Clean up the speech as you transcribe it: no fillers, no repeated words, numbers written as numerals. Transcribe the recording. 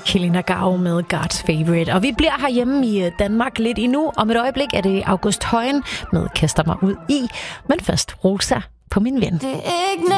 Kylie Nagao med God's Favorite. Og vi bliver herhjemme i Danmark lidt endnu. Om et øjeblik er det August Højen med Kaster mig ud i. Men først Rosa på min ven. Det er ikke